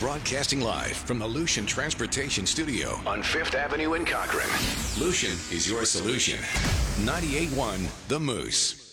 broadcasting live from the Lucian Transportation Studio on Fifth Avenue in Cochrane. Lucian is your solution. 98.1 The Moose.